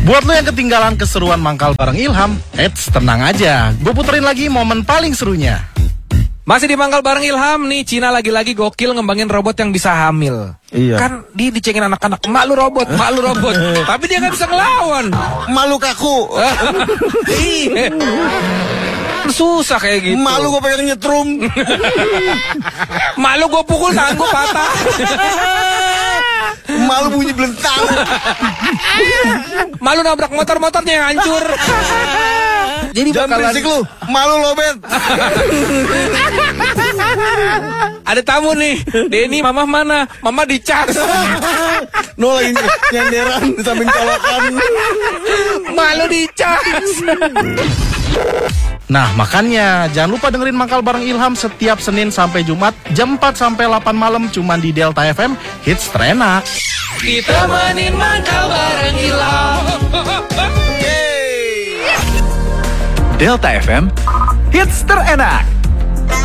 Buat lo yang ketinggalan keseruan mangkal bareng Ilham, tenang aja, gue puterin lagi momen paling serunya. Masih di mangkal bareng Ilham nih, Cina lagi-lagi gokil ngembangin robot yang bisa hamil. Iya. Kan dia dicengin anak-anak, mak lu robot. Tapi dia gak bisa ngelawan. Malu kaku. Iya. Susah kayak gitu. Malu gue pengen nyetrum. Malu gue pukul tangan gue patah. Malu bunyi belentang. Malu nabrak motornya yang hancur. Jadi Jangan bakalan berisik lu. Malu lobet. ada tamu nih. Denny, mama mana? Mama dicas. No lagi nyenderan di samping colokan. Malu dicas. Nah makanya jangan lupa dengerin mangkal bareng Ilham setiap Senin sampai Jumat jam 4 sampai 8 malam cuma di Delta FM, hits terenak. Kita mainin mangkal bareng Ilham. Delta FM, hits terenak.